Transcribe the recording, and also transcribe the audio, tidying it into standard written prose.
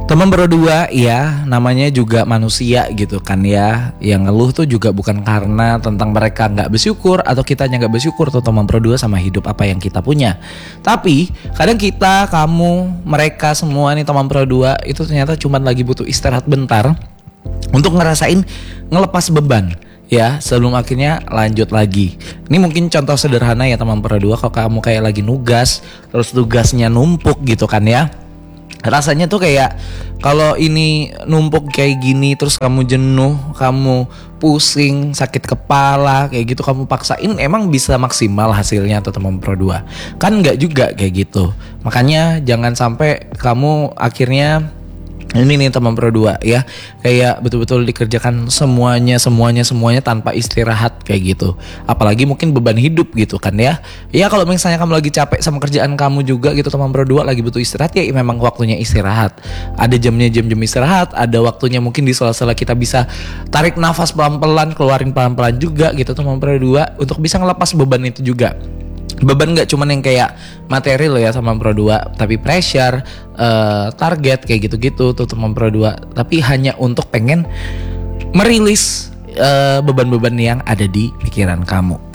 Teman berdua ya, namanya juga manusia gitu kan ya. Yang ngeluh tuh juga bukan karena tentang mereka nggak bersyukur atau kitanya nggak bersyukur tuh teman berdua sama hidup apa yang kita punya. Tapi kadang kita, kamu, mereka semua nih teman berdua itu ternyata cuma lagi butuh istirahat bentar untuk ngerasain ngelepas beban. Ya, sebelum akhirnya lanjut lagi. Ini mungkin contoh sederhana ya teman berdua, kalau kamu kayak lagi nugas, terus tugasnya numpuk gitu kan ya. Rasanya tuh kayak kalau ini numpuk kayak gini terus kamu jenuh, kamu pusing, sakit kepala kayak gitu, kamu paksain emang bisa maksimal hasilnya atau teman pro 2? Kan enggak juga kayak gitu. Makanya jangan sampai kamu akhirnya ini nih teman pro 2 ya, kayak betul-betul dikerjakan semuanya tanpa istirahat kayak gitu. Apalagi mungkin beban hidup gitu kan ya. Ya kalau misalnya kamu lagi capek sama kerjaan kamu juga gitu teman pro 2, lagi butuh istirahat ya memang waktunya istirahat. Ada jamnya, jam-jam istirahat, ada waktunya mungkin di sela-sela kita bisa tarik nafas pelan-pelan, keluarin pelan-pelan juga gitu teman pro 2 untuk bisa ngelepas beban itu juga. Beban gak cuman yang kayak materi loh ya teman pro 2, tapi pressure, target kayak gitu-gitu tuh teman pro 2. Tapi hanya untuk pengen merilis beban-beban yang ada di pikiran kamu.